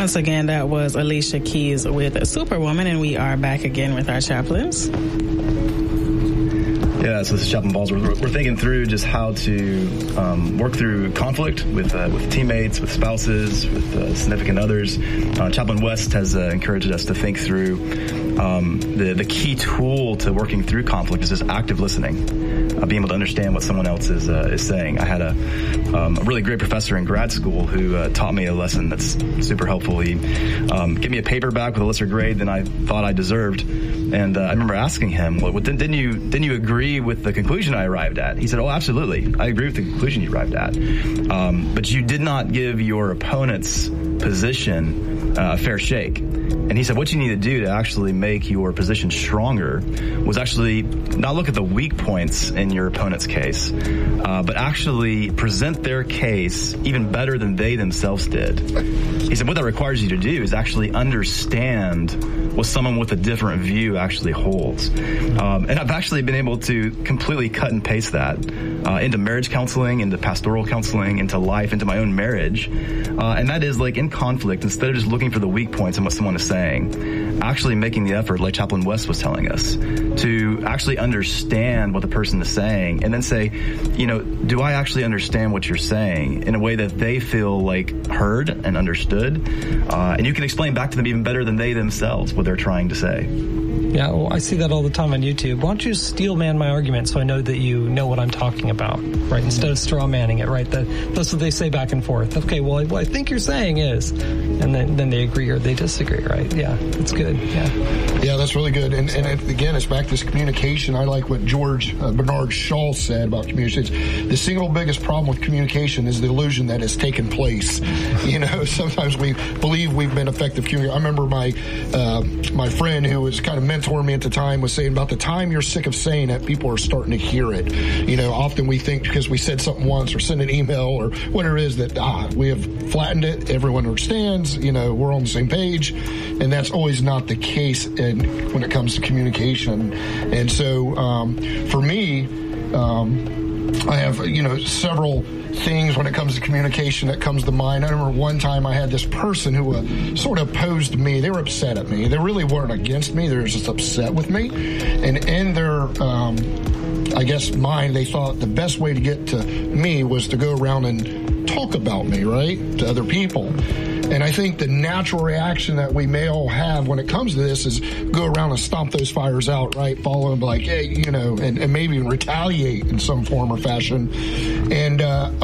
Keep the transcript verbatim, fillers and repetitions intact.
Once again, that was Alicia Keys with Superwoman, and we are back again with our chaplains. Yeah, so this is Chaplain Balls. We're, we're thinking through just how to um, work through conflict with uh, with teammates, with spouses, with uh, significant others. Uh, Chaplain West has uh, encouraged us to think through um, the, the key tool to working through conflict is just active listening, uh, being able to understand what someone else is uh, is saying. I had a, um, a really great professor in grad school who uh, taught me a lesson that's super helpful. He um, gave me a paper back with a lesser grade than I thought I deserved. And uh, I remember asking him, well, didn't, didn't you didn't you agree with the conclusion I arrived at? He said, oh, absolutely. I agree with the conclusion you arrived at. Um, but you did not give your opponent's position uh, a fair shake. And he said, what you need to do to actually make your position stronger was actually not look at the weak points in your opponent's case, uh, but actually present their case even better than they themselves did. He said, what that requires you to do is actually understand what someone with a different view actually holds. Um, and I've actually been able to completely cut and paste that uh, into marriage counseling, into pastoral counseling, into life, into my own marriage. Uh, and that is like in conflict, instead of just looking for the weak points in what someone is saying, actually making the effort, like Chaplain West was telling us, to actually understand what the person is saying and then say, you know, do I actually understand what you're saying in a way that they feel like heard and understood? Uh, and you can explain back to them even better than they themselves what they're trying to say. Yeah, well, I see that all the time on YouTube. Why don't you steel man my argument so I know that you know what I'm talking about, right? Instead of straw manning it, right? That, that's what they say back and forth. Okay, well, what I think you're saying is, and then, then they agree or they disagree, right? Yeah, it's good. Yeah, yeah, that's really good. And, and again, it's back to this communication. I like what George uh, Bernard Shaw said about communication. The single biggest problem with communication is the illusion that it's taken place. You know, sometimes we believe we've been effective communicators. I remember my uh, my friend who was kind of mentoring me at the time was saying about the time you're sick of saying it, people are starting to hear it. You know, often we think because we said something once or sent an email or whatever it is that ah, we have flattened it, everyone understands, you know, we're on the same page, and that's always not the case in, when it comes to communication. And so um, for me, um, I have, you know, several things when it comes to communication that comes to mind. I remember one time I had this person who uh, sort of opposed me. They were upset at me. They really weren't against me. They were just upset with me. And in their, um, I guess, mind, they thought the best way to get to me was to go around and talk about me, right, to other people. And I think the natural reaction that we may all have when it comes to this is go around and stomp those fires out, right? Follow them like, hey, you know, and, and maybe retaliate in some form or fashion. And uh,